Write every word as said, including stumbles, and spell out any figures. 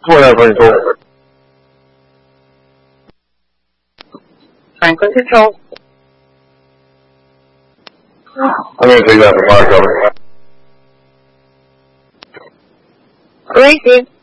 Whatever, control. Franklin control. I'm going to take that for fire cover. Racing.